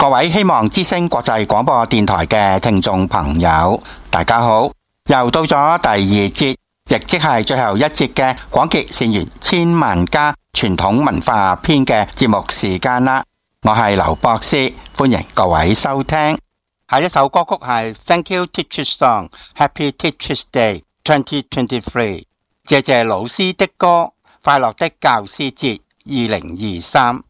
各位希望之聲國際廣播電台嘅聽眾朋友，大家好！又到咗第二節，亦即係最後一節嘅廣結善緣千萬家傳統文化篇嘅節目時間啦。我係劉博士，歡迎各位收聽。下一首歌曲係 Thank You Teachers Song Happy Teachers Day 2023，謝謝老師的歌，快樂的教師節2023。